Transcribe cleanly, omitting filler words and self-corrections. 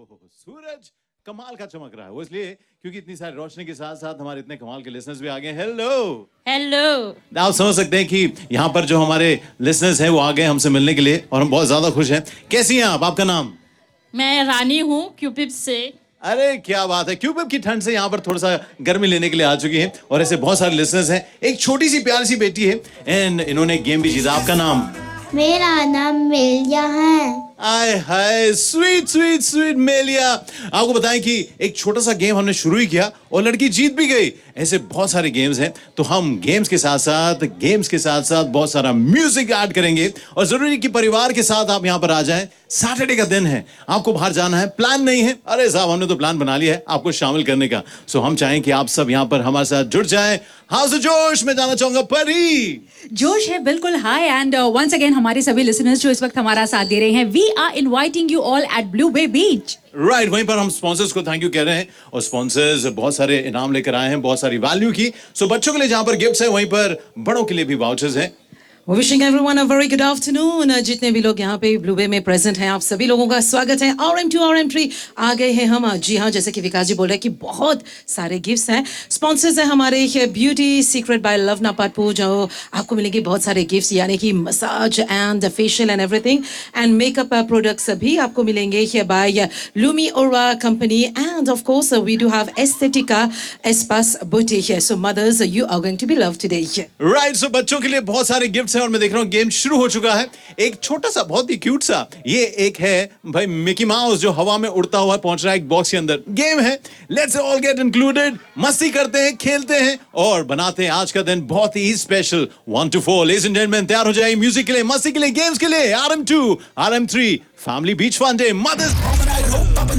सूरज कमाल का चमक रहा है, वो इसलिए क्योंकि इतनी सारी रोशनी के साथ साथ हमारे इतने कमाल के लिसनर्स भी आ गए। Hello hello. आप समझ सकते हैं कि यहाँ पर जो हमारे लिसनर्स हैं वो आ गए हमसे मिलने के लिए और हम बहुत ज्यादा खुश हैं। कैसी हैं आप? आपका नाम? मैं रानी हूँ क्यूपिप से। अरे क्या बात है, क्यूबिक की ठंड से यहाँ पर थोड़ा सा गर्मी लेने के लिए आ चुकी है और ऐसे बहुत सारे लिसनर्स हैं। एक छोटी सी प्यारी सी बेटी है एंड इन्होंने गेम भी जीता। आपका नाम? मेरा नाम मेलिया है। आय हाय, स्वीट स्वीट स्वीट मेलिया। आपको बताएं कि एक छोटा सा गेम हमने शुरू ही किया और लड़की जीत भी गई। ऐसे बहुत सारे गेम्स हैं, तो हम गेम्स के साथ साथ बहुत सारा म्यूजिक ऐड करेंगे और जरूरी कि परिवार के साथ आप यहाँ पर आ जाएं। सैटरडे का दिन है, आपको बाहर जाना है, प्लान नहीं है? अरे साहब हमने तो प्लान बना लिया है आपको शामिल करने का। सो हम चाहें कि आप सब यहाँ पर हमारे साथ जुड़ जाएं। हाउस जोश में जाना चाहूंगा परी। जोश है बिल्कुल हाई एंड वंस अगेन हमारे सभी लिसनर्स जो इस वक्त हमारा साथ दे रहे हैं, we are inviting you all at blue bay beach. Right, वहीं पर हम स्पॉन्सर्स को थैंक यू कह रहे हैं और स्पॉन्सर्स बहुत सारे इनाम लेकर आए हैं, बहुत सारी वैल्यू की। सो बच्चों के लिए जहां पर गिफ्ट्स हैं वहीं पर बड़ों के लिए भी वाउचर्स हैं। Wishing everyone a very good afternoon. जितने भी लोग यहाँ पे ब्लू बे में प्रेजेंट हैं, आप सभी लोगों का स्वागत है। RM2 RM3 आ गए हैं हम। जी हाँ, जैसे कि विकास जी बोल रहे हैं कि बहुत सारे गिफ्ट्स हैं। स्पॉन्सर्स हैं हमारे ब्यूटी सीक्रेट बाय लवना पाटपू, जो आपको मिलेंगे बहुत सारे गिफ्ट्स, यानी कि massage and facial and everything and makeup products भी आपको मिलेंगे bye Lumi aura company end of course we do have एस्थेटिका एस्पास boutique. So mother's, you are going to be loved today. Right, सो बच्चों के लिए बहुत सारे गिफ्ट्स हैं और मैं देख रहा हूँ गेम शुरू हो चुका है। एक छोटा सा बहुत ही क्यूट सा, ये एक है भाई मिकी माउस जो हवा में उड़ता हुआ पहुंच रहा है एक बॉक्स के अंदर। गेम है, लेट्स ऑल गेट इंक्लूडेड। मस्ती करते हैं, खेलते हैं और बनाते हैं आज का दिन बहुत ही special. 1 to 4 ladies and gentleman तैयार हो जाइए म्यूजिक के लिए, मस्ती के लिए, गेम्स के लिए। RM2 RM3 फैमिली बीच फन डे, मदर्स